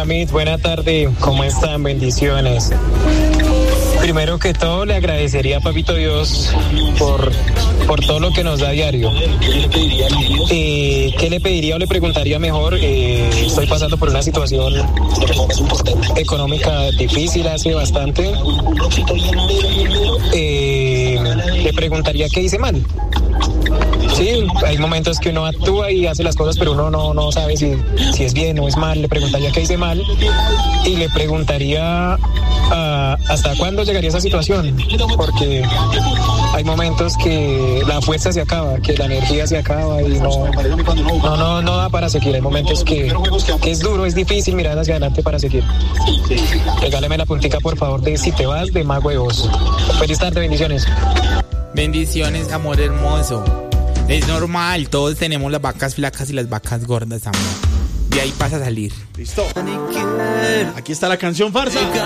David, buena tarde. ¿Cómo están? Bendiciones. Primero que todo, le agradecería a Papito Dios por todo lo que nos da a diario. ¿Qué le pediría o le preguntaría mejor? Estoy pasando por una situación económica difícil hace bastante. Le preguntaría qué hice mal. Sí, hay momentos que uno actúa y hace las cosas, pero uno no sabe si es bien o es mal. Le preguntaría qué hice mal y le preguntaría hasta cuándo llegaría esa situación, porque hay momentos que la fuerza se acaba, que la energía se acaba y no da para seguir. Hay momentos que es duro, es difícil mirar hacia adelante para seguir. Regálame la puntica, por favor, de Si te vas, de Mago de Oz. Feliz tarde, bendiciones. Bendiciones, amor hermoso. Es normal, todos tenemos las vacas flacas y las vacas gordas, amor. De ahí pasa a salir. Listo. Aquí está la canción farsa.